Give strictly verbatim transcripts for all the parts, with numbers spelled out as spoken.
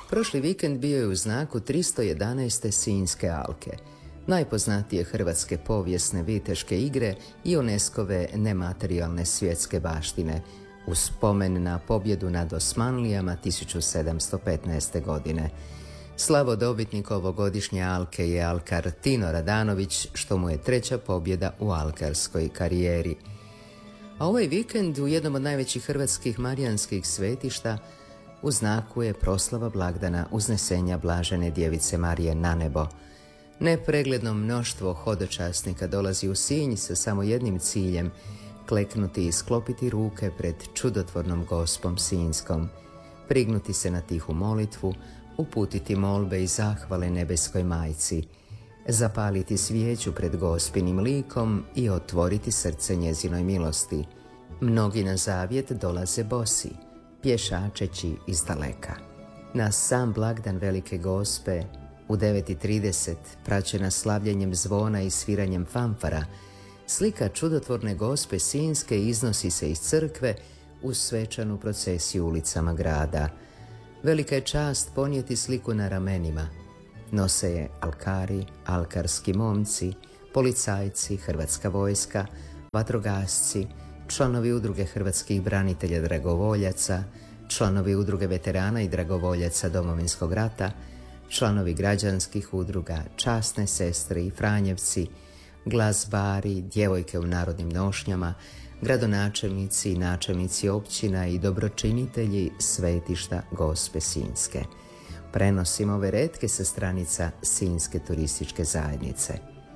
Prošli vikend bio je u znaku tristo jedanaeste Sinjske alke, najpoznatije hrvatske povijesne viteške igre i UNESCO-ve nematerijalne svjetske baštine, u spomen na pobjedu nad Osmanlijama tisuću sedamsto petnaeste. godine. Slavodobitnik ovogodišnje alke je alkar Tino Radanović, što mu je treća pobjeda u alkarskoj karijeri. A ovaj vikend u jednom od najvećih hrvatskih marijanskih svetišta u znaku je proslava blagdana Uznesenja Blažene Djevice Marije na nebo. Nepregledno mnoštvo hodočasnika dolazi u Sinj sa samo jednim ciljem: kleknuti i sklopiti ruke pred čudotvornom Gospom Sinjskom, prignuti se na tihu molitvu, uputiti molbe i zahvale nebeskoj majci, zapaliti svijeću pred Gospinim likom i otvoriti srce njezinoj milosti. Mnogi na zavjet dolaze bosi, pješačeći iz daleka. Na sam blagdan Velike Gospe u devet i trideset, praćena slavljenjem zvona i sviranjem fanfara, slika čudotvorne Gospe Sinjske iznosi se iz crkve uz svečanu procesiju ulicama grada. Velika je čast ponijeti sliku na ramenima. Nose je alkari, alkarski momci, policajci, hrvatska vojska, vatrogasci, članovi udruge hrvatskih branitelja dragovoljaca, članovi udruge veterana i dragovoljaca Domovinskog rata, članovi građanskih udruga, časne sestre i franjevci, glazbari, djevojke u narodnim nošnjama, gradonačelnici i načelnici općina i dobročinitelji svetišta Gospe Sinjske. Prenosim ove retke sa stranica Sinjske turističke zajednice.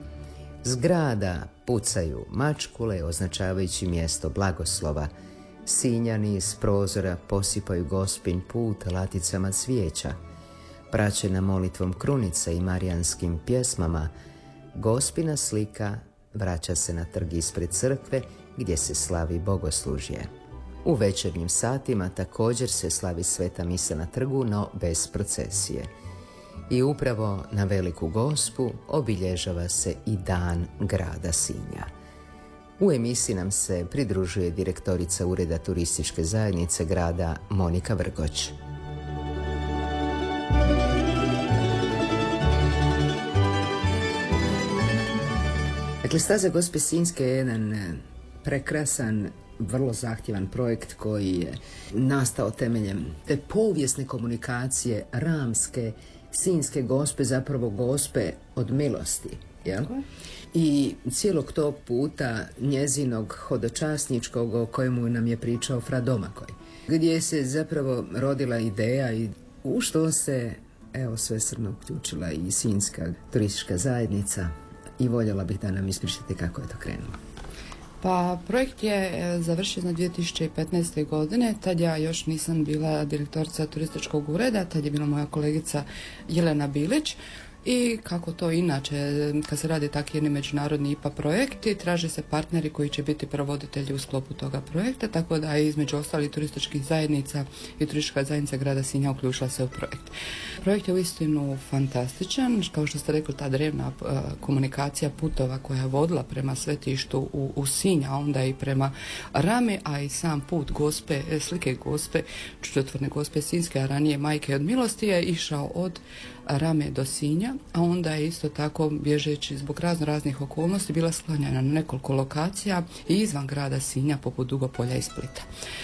Zgrada pucaju mačkule označavajući mjesto blagoslova. Sinjani iz prozora posipaju Gospin put laticama cvijeća. Praćena molitvom krunica i marijanskim pjesmama, Gospina slika vraća se na trg ispred crkve gdje se slavi bogoslužje. U večernjim satima također se slavi sveta misa na trgu, no bez procesije. I upravo na Veliku Gospu obilježava se i dan grada Sinja. U emisiji nam se pridružuje direktorica Ureda turističke zajednice grada Monika Vrgoć. Dakle, Staza Gospe Sinjske je jedan prekrasan, vrlo zahtjevan projekt koji je nastao temeljem te povijesne komunikacije ramske Sinjske Gospe, zapravo Gospe od milosti, jel? I cijelog tog puta njezinog hodočasničkog o kojemu nam je pričao Fra Domakoj, gdje se zapravo rodila ideja i u što se evo svesrdno uključila i Sinjska turistička zajednica, i voljela bih da nam ispričate kako je to krenulo. Pa projekt je završen na dvije tisuće petnaeste. godine, tad ja još nisam bila direktorica turističkog ureda, tad je bila moja kolegica Jelena Bilić. I kako to inače, kad se radi takvi jedni međunarodni I P A projekti, traže se partneri koji će biti provoditelji u sklopu toga projekta, tako da je između ostalih turističkih zajednica i turistička zajednica grada Sinja uključila se u projekt. Projekt je uistinu fantastičan, kao što ste rekli, ta drevna uh, komunikacija putova koja je vodila prema svetištu u, u Sinj, a onda i prema Rami, a i sam put Gospe, slike Gospe, čudotvorne Gospe Sinjske, a ranije Majke od milosti, je išao od Rame do Sinja, a onda je isto tako, bježeći zbog razno raznih okolnosti, bila sklanjana na nekoliko lokacija i izvan grada Sinja, poput Dugopolja i Splita.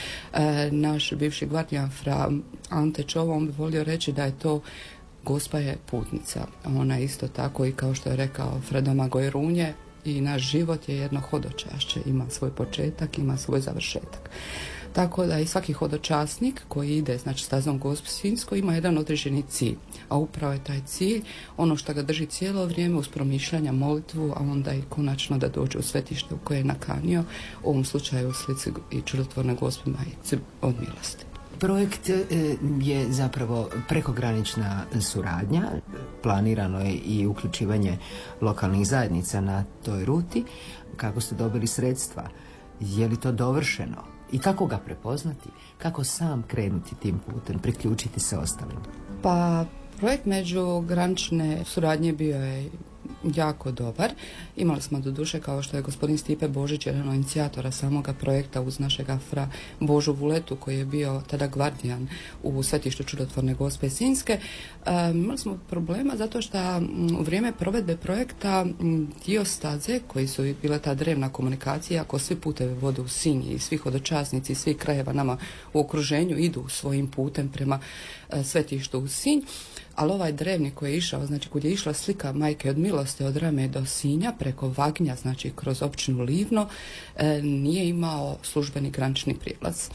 E, naš bivši gvardijan Fra Ante Čovo, on bi volio reći da je to Gospa je putnica. Ona isto tako, i kao što je rekao Fra Domagoj Runje, i naš život je jedno hodočašće, ima svoj početak, ima svoj završetak. Tako da i svaki hodočasnik koji ide, znači, stazom Gospe Sinjskoj, ima jedan određeni cilj, a upravo je taj cilj ono što ga drži cijelo vrijeme uz promišljanja, molitvu, a onda i konačno da dođe u svetište u koje je nakanio, u ovom slučaju u slici i čudotvorne Gospe Majice od milosti. Projekt je zapravo prekogranična suradnja, planirano je i uključivanje lokalnih zajednica na toj ruti. Kako ste dobili sredstva? Je li to dovršeno? I kako ga prepoznati? Kako sam krenuti tim putem, priključiti se ostalim? Pa projekt međugranične suradnje bio je jako dobar. Imali smo do duše, kao što je gospodin Stipe Božić, jedan od inicijatora samoga projekta, uz našega fra Božu Vuletu, koji je bio tada gvardijan u svetištu Čudotvorne Gospe Sinjske. E, imali smo problema zato što u vrijeme provedbe projekta dio staze, koji su bila ta drevna komunikacija, ako svi putevi vode u Sinj i svi hodočasnici, svi krajeva nama u okruženju idu svojim putem prema e, svetištu u Sinj, ali ovaj drevni koji je išao, znači kud je išla slika Majke od milosti od Rame do Sinja preko Vagnja, znači kroz općinu Livno, e, nije imao službeni granični prijelaz.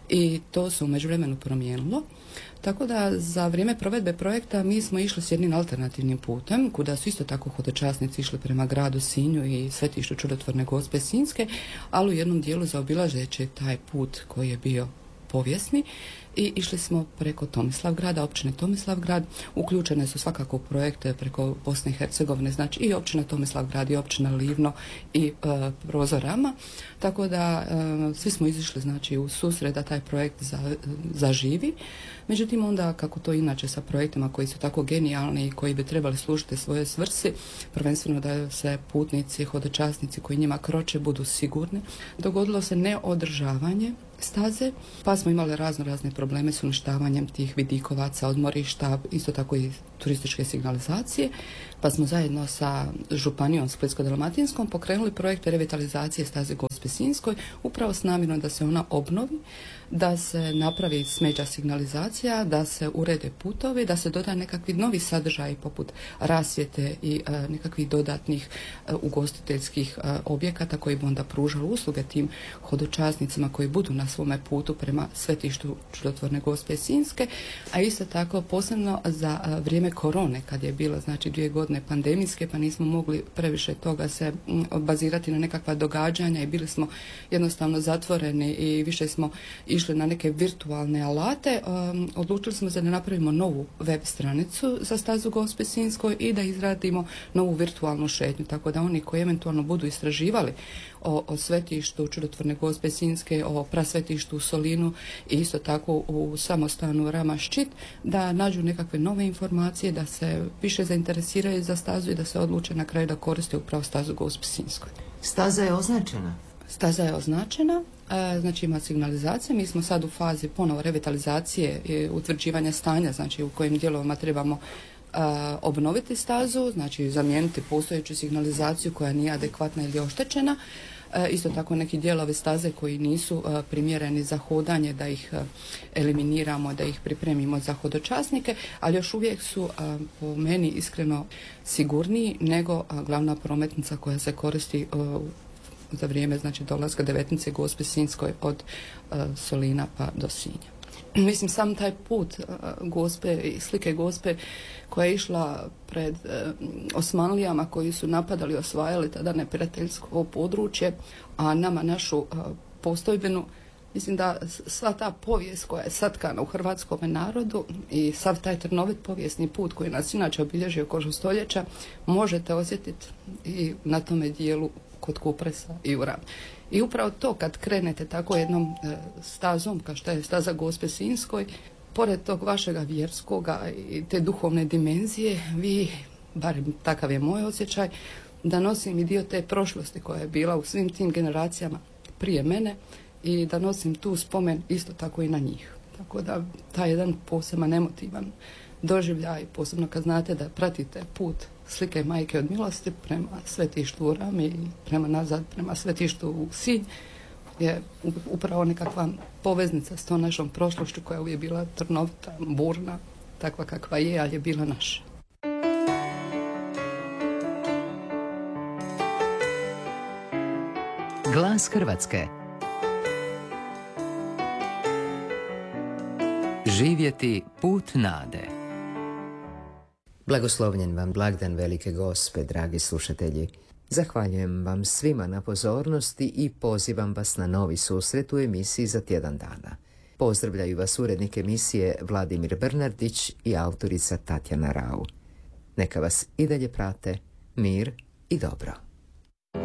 I to se u međuvremenu promijenilo. Tako da za vrijeme provedbe projekta mi smo išli s jednim alternativnim putem, kuda su isto tako hodočasnici išli prema gradu Sinju i svetištu Čudotvorne Gospe Sinjske, ali u jednom dijelu zaobilazeći taj put koji je bio povijesni, i išli smo preko Tomislavgrada, općine Tomislavgrad. Uključene su svakako projekte preko Bosne i Hercegovine, znači i općina Tomislavgrad i općina Livno i e, Prozorama, tako da e, svi smo izišli znači u susret da taj projekt za, zaživi. Međutim, onda kako to inače sa projektima koji su tako genijalni i koji bi trebali služiti svoje svrsi, prvenstveno da se putnici, hodočasnici koji njima kroče budu sigurni, dogodilo se neodržavanje staze, pa smo imali razno razne probleme s uništavanjem tih vidikovaca, odmorišta, isto tako i turističke signalizacije, pa smo zajedno sa Županijom Splitsko-dalmatinskom pokrenuli projekte revitalizacije staze Gospe Sinjskoj, upravo s namjerom da se ona obnovi, da se napravi smeđa signalizacija, da se urede putovi, da se doda nekakvi novi sadržaji poput rasvjete i e, nekakvih dodatnih e, ugostiteljskih e, objekata koji bi onda pružali usluge tim hodočasnicima koji budu na svome putu prema svetištu Čudotvorne Gospe Sinjske, a isto tako posebno za e, vrijeme korone, kad je bilo znači dvije godine pandemijske, pa nismo mogli previše toga se m, bazirati na nekakva događanja i bili smo jednostavno zatvoreni i više smo išli na neke virtualne alate. Um, odlučili smo se da napravimo novu web stranicu za stazu Gospe Sinjskoj i da izradimo novu virtualnu šetnju, tako da oni koji eventualno budu istraživali o, o svetištu Čudotvorne Gospe Sinjske, o prasvetištu u Solinu i isto tako u samostanu Rama Ščit, da nađu nekakve nove informacije, da se više zainteresiraju za stazu i da se odluče na kraju da koriste upravo stazu Gospe Sinjskoj. Staza je označena? Staza je označena, znači ima signalizacije. Mi smo sad u fazi ponovo revitalizacije i utvrđivanja stanja, znači u kojim dijelovima trebamo a, obnoviti stazu, znači zamijeniti postojeću signalizaciju koja nije adekvatna ili oštećena. E, isto tako neki dijelovi staze koji nisu a, primjereni za hodanje, da ih a, eliminiramo, da ih pripremimo za hodočasnike, ali još uvijek su a, po meni iskreno sigurniji nego a, glavna prometnica koja se koristi a, za vrijeme znači dolaska devetnice Gospe Sinjskoj od uh, Solina pa do Sinja. Mislim, sam taj put uh, Gospe i slike Gospe koja je išla pred uh, Osmanlijama koji su napadali i osvajali tada neprijateljsko područje, a nama našu uh, postojbenu, mislim da sva ta povijest koja je satkana u hrvatskom narodu i sav taj trnovit povijesni put koji nas inače obilježio kožu stoljeća možete osjetiti i na tome dijelu kod Kupresa i u Rami. I upravo to kad krenete tako jednom e, stazom kao što je staza Gospe Sinjskoj, pored tog vašega vjerskoga i te duhovne dimenzije, vi, barem takav je moj osjećaj, da nosim i dio te prošlosti koja je bila u svim tim generacijama prije mene i da nosim tu spomen isto tako i na njih. Tako da taj jedan poseban emotivan doživljaj, posebno kad znate da pratite put slike Majke od milosti prema svetištu u Rami i prema nazad prema svetištu u Sinj, je upravo nekakva poveznica s tom našom prošlošću koja je uvijek bila trnovita, burna, takva kakva je, ali je bila naša. Glas Hrvatske. Živjeti put nade. Blagoslovljen vam blagdan Velike Gospe, dragi slušatelji. Zahvaljujem vam svima na pozornosti i pozivam vas na novi susret u emisiji za tjedan dana. Pozdravljaju vas urednik emisije Vladimir Bernardić i autorica Tatjana Rau. Neka vas i dalje prate mir i dobro.